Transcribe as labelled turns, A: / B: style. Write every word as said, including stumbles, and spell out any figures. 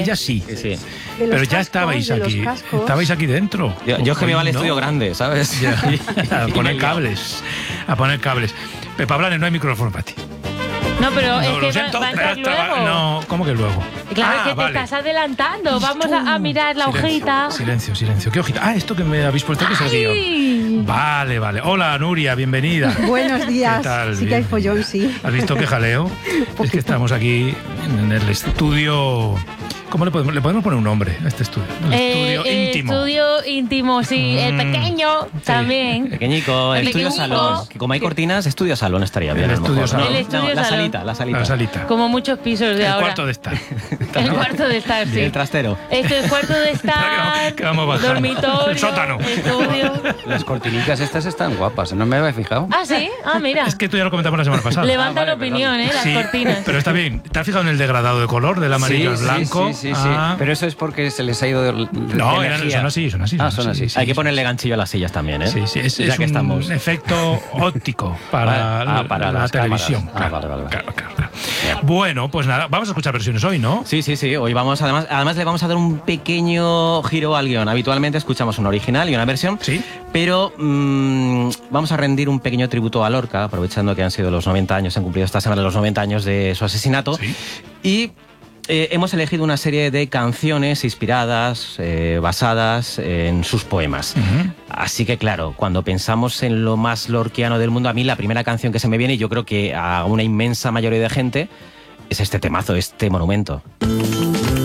A: ella sí.
B: Sí, sí.
A: Pero
C: los
A: ya
C: cascos,
A: estabais
C: de los
A: aquí.
C: cascos.
A: Estabais aquí dentro.
B: Yo, yo es que me va al
A: No.
B: estudio grande, ¿sabes?
A: Ya, a
B: Y
A: poner
B: me he liado.
A: cables. A poner cables. Pepa Blanes, no hay micrófono para ti.
D: No, pero
A: No,
D: es
A: lo
D: que va,
A: siento,
D: va a entrar
A: pero estaba-
D: luego.
A: No, ¿cómo que luego?
D: Claro,
A: Ah,
D: que te
A: vale.
D: estás adelantando. Vamos a, a mirar la
A: Silencio,
D: hojita.
A: Silencio, silencio. ¿Qué hojita? Ah, esto que me habéis puesto que es el guión.
D: Ay.
A: Vale, vale. Hola, Nuria, bienvenida.
C: Buenos días.
A: ¿Qué tal?
C: Sí que hay
A: Bien.
C: follón, sí.
A: ¿Has visto qué jaleo? Es que estamos aquí en el estudio... ¿Cómo le podemos, le podemos poner un nombre a este estudio? El
D: Eh,
A: estudio
D: el
A: íntimo.
D: estudio íntimo, sí. El
A: Mm.
D: pequeño también.
B: Pequeñico,
D: El
B: estudio
D: pequeñico.
B: salón. Que como hay cortinas, estudio salón estaría bien.
A: El
B: a lo
A: estudio
B: mejor, ¿no?
A: salón.
D: El estudio
B: No, la
D: salón.
B: salita, la salita.
A: La salita.
D: Como muchos pisos de
A: El
D: ahora.
A: cuarto de estar.
D: El cuarto de estar, sí.
B: El trastero.
D: Esto es cuarto de estar,
A: Que vamos bajando.
D: dormitorio,
A: El sótano.
D: estudio.
E: Las cortinicas estas están guapas, no me había fijado.
D: Ah, ¿sí? Ah, mira.
A: Es que tú ya lo comentamos la semana pasada.
D: Levanta
E: Ah, vale,
D: la opinión,
E: perdón.
D: ¿eh? Las
A: Sí,
D: cortinas.
A: pero está bien. ¿Te has fijado en el degradado de color del amarillo al
E: Sí,
A: blanco?
E: Sí, sí, sí,
A: Ah.
E: Pero eso es porque se les ha ido de, de
A: No, eran-
E: energía.
A: son así, son así.
E: Ah, son así.
A: sí,
B: Hay que
A: sí.
B: ponerle ganchillo a las sillas también, ¿eh?
A: Sí, sí, es,
B: ya
A: es
B: que
A: un
B: estamos.
A: efecto óptico para,
E: Ah, para
A: la
E: las
A: televisión.
E: cámaras. Ah, vale, vale, vale.
A: Claro, claro, claro. Bueno, pues nada, vamos a escuchar versiones hoy, ¿no?
B: Sí, sí, sí. Hoy vamos, además, además le vamos a dar un pequeño giro al guión. Habitualmente escuchamos una original y una versión.
A: Sí.
B: Pero mm, vamos a rendir un pequeño tributo a Lorca, aprovechando que han sido los noventa años, se han cumplido esta semana los noventa años de su asesinato.
A: Sí.
B: Y eh, hemos elegido una serie de canciones inspiradas, eh, basadas en sus poemas.
A: Ujú.
B: Así que claro, cuando pensamos en lo más lorquiano del mundo, a mí la primera canción que se me viene, y yo creo que a una inmensa mayoría de gente, es este temazo, este monumento.